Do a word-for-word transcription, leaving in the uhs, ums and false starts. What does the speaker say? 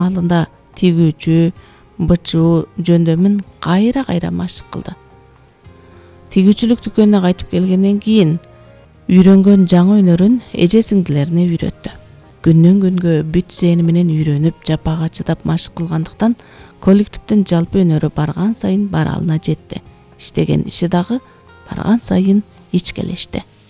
Алында тигүүчү, бычуу жөндөмүн кайра кайра машык кылды. Тигүүчүлүк дүкөнүнө кайтып келгенден кийин үйрөнгөн жаңы өнөрүн эже сиңдилерине үйрөттү. Күндөн күнгө бүт зээни менен үйрөнүп, жапага чыдап машык кылгандыктан коллективдин жалпы өнөрү барган сайын баралына жетти. Иштеген иши дагы барган сайын ичкелешти.